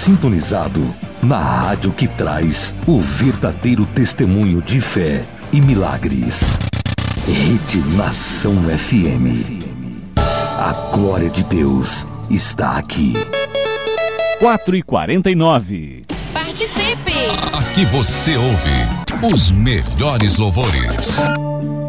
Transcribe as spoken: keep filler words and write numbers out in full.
sintonizado na rádio que traz o verdadeiro testemunho de fé e milagres. Rede Nação F M. A glória de Deus está aqui. quatro e quarenta e nove. Participe! Aqui você ouve os melhores louvores.